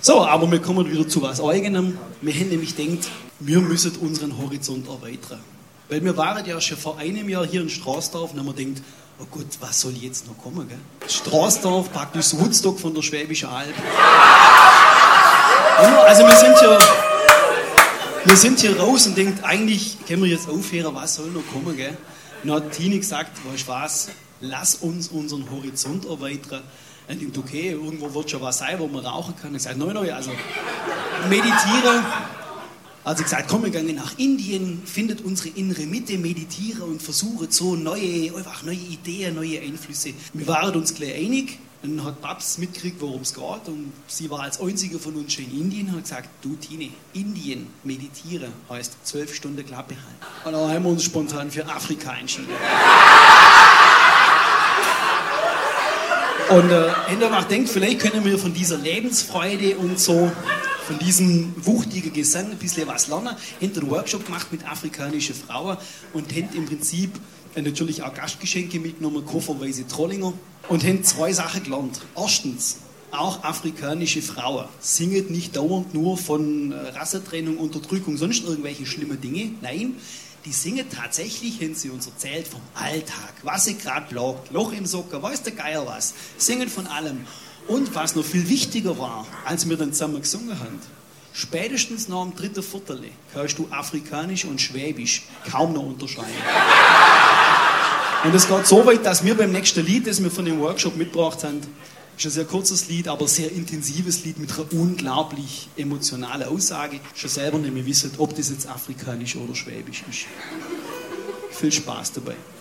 So, aber wir kommen wieder zu was Eigenem. Wir haben nämlich gedacht, wir müssen unseren Horizont erweitern. Weil wir waren ja schon vor einem Jahr hier in Straßdorf und haben wir gedacht, oh Gott, was soll jetzt noch kommen? Gell? Straßdorf, praktisch das Woodstock von der Schwäbischen Alb. Also wir sind hier raus und denken, eigentlich können wir jetzt aufhören, was soll noch kommen? Gell? Und dann hat Tini gesagt, weißt du was, lass uns unseren Horizont erweitern. Und ich dachte, okay, irgendwo wird schon was sein, wo man rauchen kann. Ich sagte, nein, also meditieren. Also ich gesagt, komm, wir gehen nach Indien, findet unsere innere Mitte, meditieren und versuchen so neue Ideen, neue Einflüsse. Wir waren uns gleich einig. Und dann hat Babs mitgekriegt, worum es geht. Und sie war als einzige von uns schon in Indien und hat gesagt, du Tine, Indien meditieren heißt 12 Stunden Klappe halten. Und dann haben wir uns spontan für Afrika entschieden. Und Enderbach denkt, vielleicht können wir von dieser Lebensfreude und so, von diesem wuchtigen Gesang ein bisschen was lernen. Haben einen Workshop gemacht mit afrikanischen Frauen und haben im Prinzip natürlich auch Gastgeschenke mitgenommen, kofferweise Trollinger, und haben 2 Sachen gelernt. Erstens, auch afrikanische Frauen singen nicht dauernd nur von Rassentrennung, Unterdrückung, sonst irgendwelche schlimmen Dinge. Nein, die singen tatsächlich, haben sie uns erzählt, vom Alltag, was sie gerade plagt, Loch im Socker, weiß der Geier was, singen von allem. Und was noch viel wichtiger war, als wir dann zusammen gesungen haben, spätestens nach dem 3. Viertel kannst du Afrikanisch und Schwäbisch kaum noch unterscheiden. Und es geht so weit, dass wir beim nächsten Lied, das wir von dem Workshop mitgebracht haben, ist ein sehr kurzes Lied, aber sehr intensives Lied mit einer unglaublich emotionalen Aussage, schon selber nicht mehr wissen, ob das jetzt Afrikanisch oder Schwäbisch ist. Viel Spaß dabei.